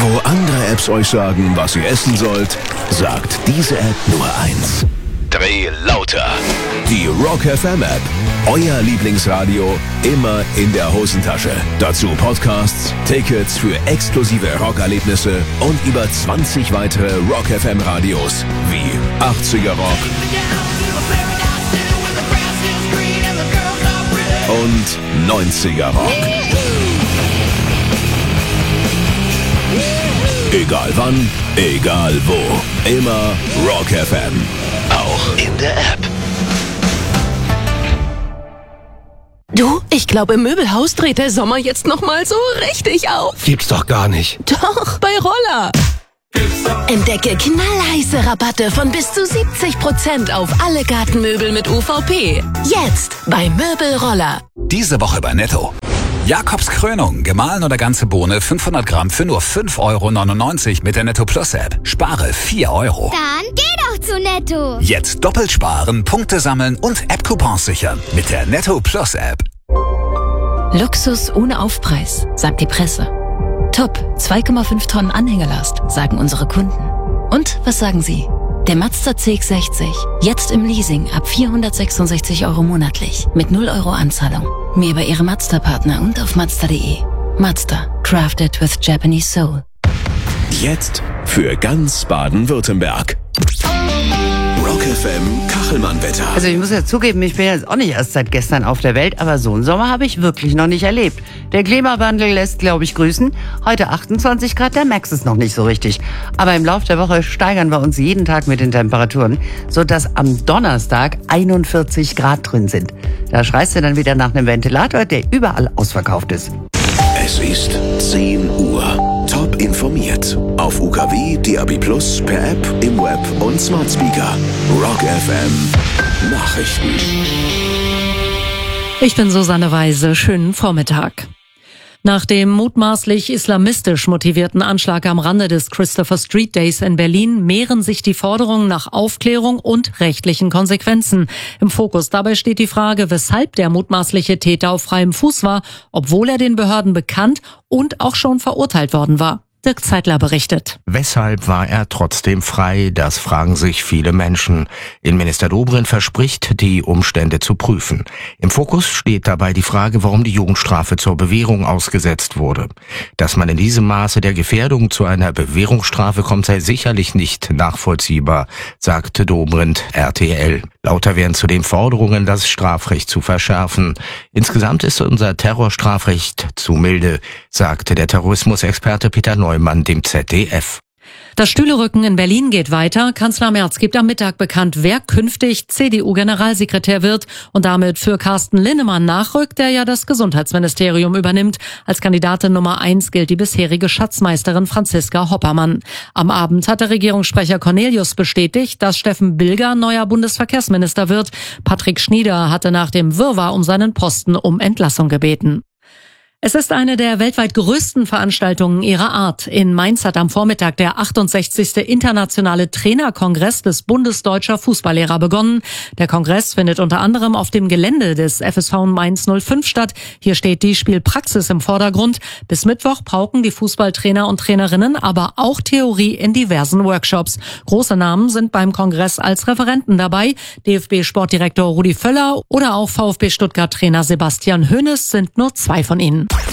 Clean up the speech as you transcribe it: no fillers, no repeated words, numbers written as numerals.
Wo andere Apps euch sagen, was ihr essen sollt, sagt diese App nur eins. Dreh lauter. Die Rock FM App. Euer Lieblingsradio immer in der Hosentasche. Dazu Podcasts, Tickets für exklusive Rockerlebnisse und über 20 weitere Rock FM Radios wie 80er Rock und 90er Rock. Egal wann, egal wo. Immer Rock FM. Auch in der App. Du, ich glaube, im Möbelhaus dreht der Sommer jetzt nochmal so richtig auf. Gibt's doch gar nicht. Doch, bei Roller. Entdecke knallheiße Rabatte von bis zu 70% auf alle Gartenmöbel mit UVP. Jetzt bei Möbelroller. Diese Woche bei Netto. Jakobs Krönung, gemahlen oder ganze Bohne, 500 Gramm für nur 5,99 € mit der Netto Plus App. Spare 4 €. Dann geh doch zu Netto. Jetzt doppelt sparen, Punkte sammeln und App-Coupons sichern mit der Netto Plus App. Luxus ohne Aufpreis, sagt die Presse. Top, 2,5 Tonnen Anhängelast, sagen unsere Kunden. Und was sagen Sie? Der Mazda CX-60, jetzt im Leasing ab 466 € monatlich, mit 0 € Anzahlung. Mehr bei Ihrem Mazda-Partner und auf Mazda.de. Mazda, crafted with Japanese soul. Jetzt für ganz Baden-Württemberg. Rock FM Kachelmann-Wetter. Also ich muss ja zugeben, ich bin jetzt auch nicht erst seit gestern auf der Welt, aber so einen Sommer habe ich wirklich noch nicht erlebt. Der Klimawandel lässt, glaube ich, grüßen. Heute 28 Grad, der Max ist noch nicht so richtig. Aber im Laufe der Woche steigern wir uns jeden Tag mit den Temperaturen, sodass am Donnerstag 41 Grad drin sind. Da schreist du dann wieder nach einem Ventilator, der überall ausverkauft ist. Es ist 10 Uhr. Top informiert. Auf UKW, DAB+, per App, im Web und Smart Speaker. Rock FM Nachrichten. Ich bin Susanne Weise. Schönen Vormittag. Nach dem mutmaßlich islamistisch motivierten Anschlag am Rande des Christopher Street Days in Berlin mehren sich die Forderungen nach Aufklärung und rechtlichen Konsequenzen. Im Fokus dabei steht die Frage, weshalb der mutmaßliche Täter auf freiem Fuß war, obwohl er den Behörden bekannt und auch schon verurteilt worden war. Dirk Zeitler berichtet. Weshalb war er trotzdem frei? Das fragen sich viele Menschen. Innenminister Dobrindt verspricht, die Umstände zu prüfen. Im Fokus steht dabei die Frage, warum die Jugendstrafe zur Bewährung ausgesetzt wurde. Dass man in diesem Maße der Gefährdung zu einer Bewährungsstrafe kommt, sei sicherlich nicht nachvollziehbar, sagte Dobrindt RTL. Lauter werden zudem Forderungen, das Strafrecht zu verschärfen. Insgesamt ist unser Terrorstrafrecht zu milde, sagte der Terrorismusexperte Peter Neumann dem ZDF. Das Stühlerücken in Berlin geht weiter. Kanzler Merz gibt am Mittag bekannt, wer künftig CDU-Generalsekretär wird und damit für Carsten Linnemann nachrückt, der ja das Gesundheitsministerium übernimmt. Als Kandidatin Nummer 1 gilt die bisherige Schatzmeisterin Franziska Hoppermann. Am Abend hat der Regierungssprecher Cornelius bestätigt, dass Steffen Bilger neuer Bundesverkehrsminister wird. Patrick Schnieder hatte nach dem Wirrwarr um seinen Posten um Entlassung gebeten. Es ist eine der weltweit größten Veranstaltungen ihrer Art. In Mainz hat am Vormittag der 68. Internationale Trainerkongress des Bundes Deutscher Fußballlehrer begonnen. Der Kongress findet unter anderem auf dem Gelände des FSV Mainz 05 statt. Hier steht die Spielpraxis im Vordergrund. Bis Mittwoch pauken die Fußballtrainer und Trainerinnen aber auch Theorie in diversen Workshops. Große Namen sind beim Kongress als Referenten dabei. DFB-Sportdirektor Rudi Völler oder auch VfB Stuttgart-Trainer Sebastian Hoeneß sind nur zwei von ihnen.